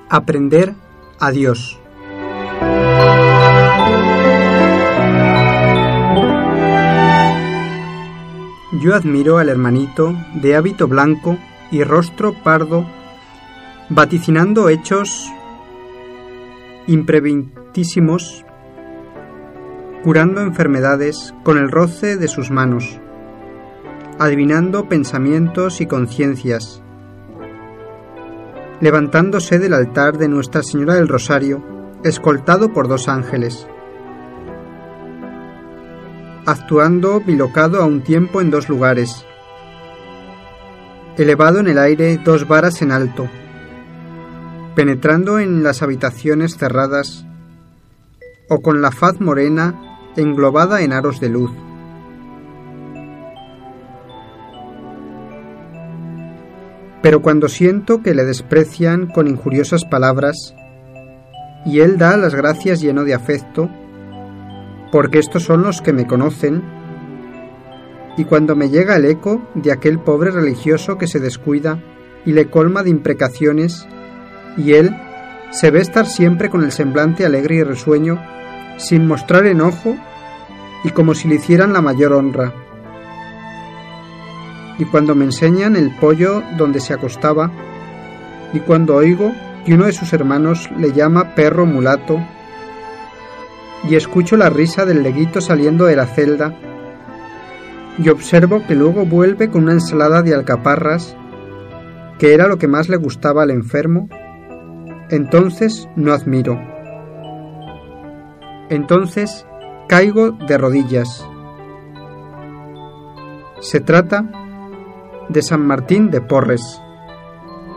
Aprender a Dios. Yo admiro al hermanito de hábito blanco y rostro pardo, vaticinando hechos imprevistísimos, curando enfermedades con el roce de sus manos, adivinando pensamientos y conciencias, levantándose del altar de Nuestra Señora del Rosario, escoltado por 2 ángeles, actuando bilocado a un tiempo en 2 lugares, elevado en el aire 2 varas en alto, penetrando en las habitaciones cerradas, o con la faz morena englobada en aros de luz. Pero cuando siento que le desprecian con injuriosas palabras, y él da las gracias lleno de afecto, porque estos son los que me conocen, y cuando me llega el eco de aquel pobre religioso que se descuida y le colma de imprecaciones, y él se ve estar siempre con el semblante alegre y risueño, sin mostrar enojo, y como si le hicieran la mayor honra. Y cuando me enseñan el poyo donde se acostaba, y cuando oigo que uno de sus hermanos le llama perro mulato, y escucho la risa del leguito saliendo de la celda, y observo que luego vuelve con una ensalada de alcaparras, que era lo que más le gustaba al enfermo, entonces no admiro. Entonces caigo de rodillas. Se trata de San Martín de Porres.